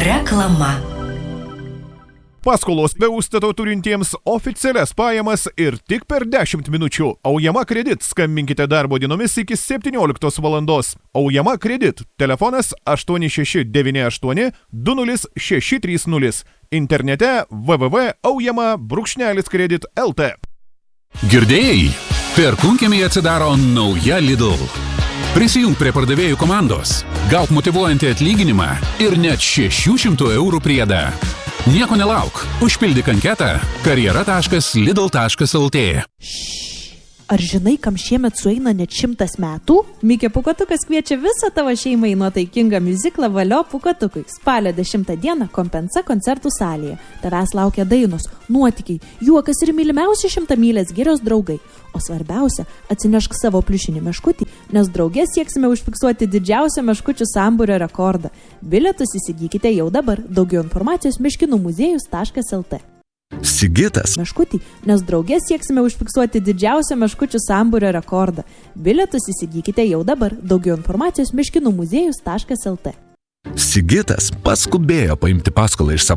Reklama. Paskolos be užstato turintiems oficialias pajamas ir tik per 10 minučių. Aujama Kredit. Skambinkite darbo dienomis iki 17 valandos. Aujama Kredit. Telefonas 8698 20630. Internete www.aujama-kredit.lt. Girdėjai? Perkūnkiemyje atsidaro nauja Lidl. Prisijunk prie pardavėjų komandos, gauk motyvuojantį atlyginimą ir net 600 eurų priedą. Nieko nelauk, užpildyk anketą karjera.lidl.lt. Ar žinai, kam šiemet sueina net 100 metų? Mikė Pūkuotukas kviečia visą tavo šeimą į nuotaikingą miuziklą Valio Pūkuotukui. Spalio 10 dieną Kompensa koncertų salėje. Tavęs laukia dainos, nuotykiai, juokas ir mylimiausi 100 mylės girios draugai. O svarbiausia, atsinešk savo pliušinį meškutį, nes drauge sieksime užfiksuoti didžiausią meškučių sambūrio rekordą. Bilietus įsigykite jau dabar. Daugiau informacijos meškinumuziejus.lt. Sigitas Meškutį, nes drauge sieksime užfiksuoti didžiausią meškučių sambūrio rekordą. Bilietus įsigykite jau dabar. Daugiau informacijos meškinumuziejus.lt. Sigitas paskubėjo paimti paskolą iš savo